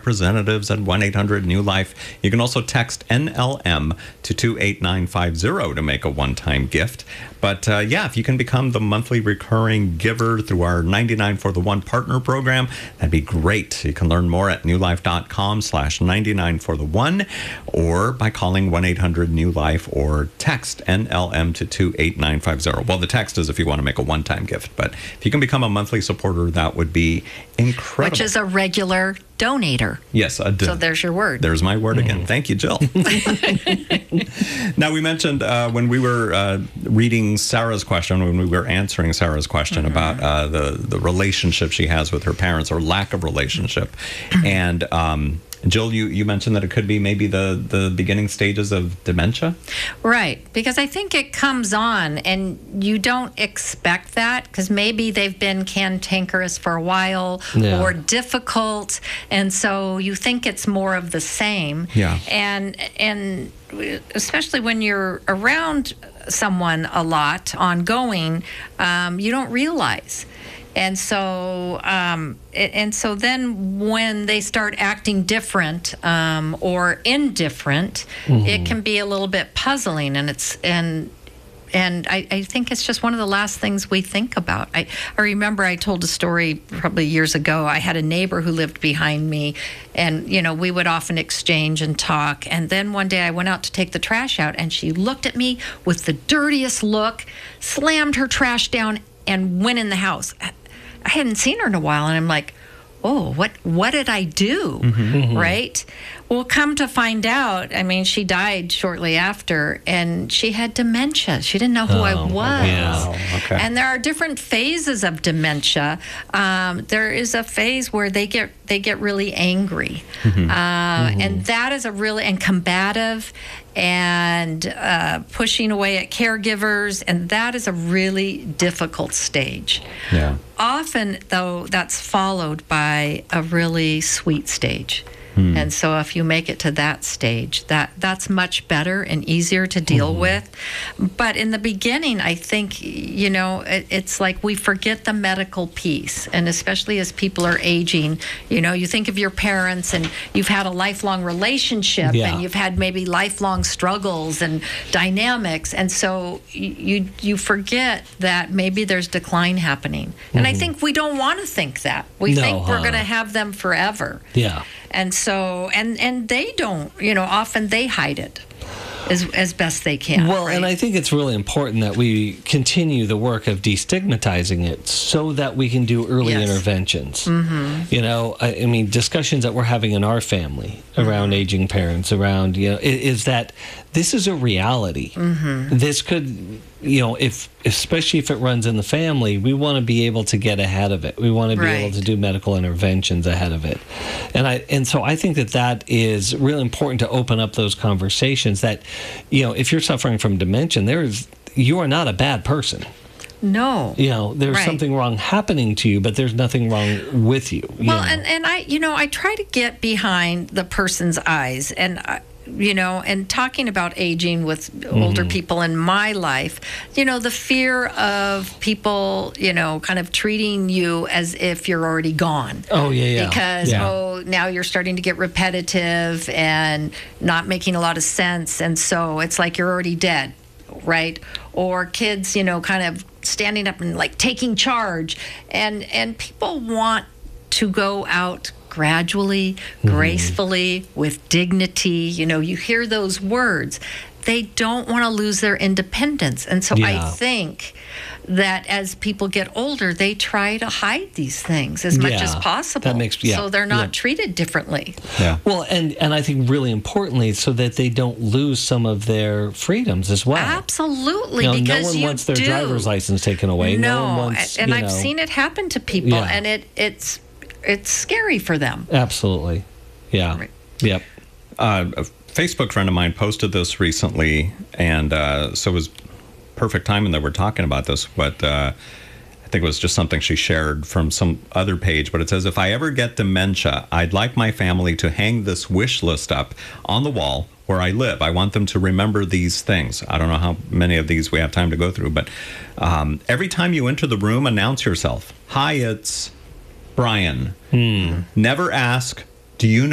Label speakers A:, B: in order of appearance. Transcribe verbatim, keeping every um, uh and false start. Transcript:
A: representatives at one eight hundred new life. You can also text N L M to two eight nine five zero to make a one-time gift. But uh, yeah, if you can become the monthly recurring giver through our ninety-nine for the one partner program, that'd be great. You can learn more at newlife.com slash 99 for the one or by calling one eight hundred new life or text N L M to two eight nine five zero. Well, the text is if you want to make a one-time gift, but if you can become a monthly supporter, that would be incredible.
B: Which is a regular donator.
A: Yes. A d-
B: so there's your word.
A: There's my word again. Mm. Thank you, Jill. Now, we mentioned uh, when we were uh, reading Sarah's question, when we were answering Sarah's question mm-hmm. about uh, the, the relationship she has with her parents or lack of relationship. And um, Jill, you, you mentioned that it could be maybe the, the beginning stages of dementia?
B: Right, because I think it comes on and you don't expect that because maybe they've been cantankerous for a while yeah. or difficult, and so you think it's more of the same.
A: Yeah.
B: And, and especially when you're around someone a lot, ongoing, um, you don't realize. And so, um, and so then when they start acting different um, or indifferent, mm-hmm. it can be a little bit puzzling. And it's and and I, I think it's just one of the last things we think about. I, I remember I told a story probably years ago. I had a neighbor who lived behind me, and you know we would often exchange and talk. And then one day I went out to take the trash out, and she looked at me with the dirtiest look, slammed her trash down, and went in the house. I hadn't seen her in a while, and I'm like, oh, what what did I do, mm-hmm. right? Well, come to find out, I mean, she died shortly after, and she had dementia. She didn't know who oh, I was.
A: Wow. Okay.
B: And there are different phases of dementia. Um, there is a phase where they get they get really angry, mm-hmm. Uh, mm-hmm. and that is a really and combative, and uh, pushing away at caregivers, and that is a really difficult stage.
A: Yeah.
B: Often, though, that's followed by a really sweet stage.
A: Hmm.
B: And so if you make it to that stage, that that's much better and easier to deal mm-hmm. with. But in the beginning, I think, you know, it, it's like we forget the medical piece. And especially as people are aging, you know, you think of your parents and you've had a lifelong relationship
C: yeah.
B: and you've had maybe lifelong struggles and dynamics. And so you you forget that maybe there's decline happening. Mm-hmm. And I think we don't want to think that. We
C: no,
B: think we're
C: huh?
B: going to have them forever.
C: Yeah.
B: And so, and, and they don't, you know, often they hide it as as best they can.
C: Well,
B: right?
C: and I think it's really important that we continue the work of destigmatizing it so that we can do early
B: yes.
C: interventions.
B: Mm-hmm.
C: You know, I, I mean, discussions that we're having in our family around mm-hmm. aging parents, around, you know, is, is that this is a reality.
B: Mm-hmm.
C: This could, you know, if especially if it runs in the family, we want to be able to get ahead of it. We want to be
B: right.
C: able to do medical interventions ahead of it. And I and so I think that that is really important to open up those conversations that, you know, if you're suffering from dementia, there is you are not a bad person.
B: No.
C: You know, there's
B: right.
C: something wrong happening to you, but there's nothing wrong with you. you
B: well,
C: know?
B: and, and I, you know, I try to get behind the person's eyes, and I, you know, and talking about aging with mm-hmm. older people in my life, you know, the fear of people, you know, kind of treating you as if you're already gone.
C: Oh, yeah, yeah.
B: Because,
C: yeah.
B: oh, now you're starting to get repetitive and not making a lot of sense. And so it's like you're already dead, right? Or kids, you know, kind of standing up and like taking charge. And, and people want to go out gradually, mm-hmm. gracefully, with dignity. You know, you hear those words. They don't want to lose their independence. And so
C: yeah.
B: I think that as people get older, they try to hide these things as much
C: yeah.
B: as possible.
C: That makes, yeah.
B: So they're not
C: yeah.
B: treated differently.
A: Yeah.
C: Well, and, and I think really importantly, so that they don't lose some of their freedoms as well.
B: Absolutely,
C: you know,
B: because
C: no one
B: you
C: wants their
B: do.
C: driver's license taken away.
B: No,
C: no one wants,
B: and
C: you
B: I've
C: know,
B: seen it happen to people,
C: Yeah.
B: and it it's it's scary for them.
C: Absolutely. Yeah.
B: Right.
C: Yep.
A: Uh, a Facebook friend of mine posted this recently, and uh, so it was perfect timing that we're talking about this, but uh, I think it was just something she shared from some other page, but it says, if I ever get dementia, I'd like my family to hang this wish list up on the wall where I live. I want them to remember these things. I don't know how many of these we have time to go through, but um, every time you enter the room, announce yourself. Hi, it's Brian.
C: Hmm.
A: Never ask, do you know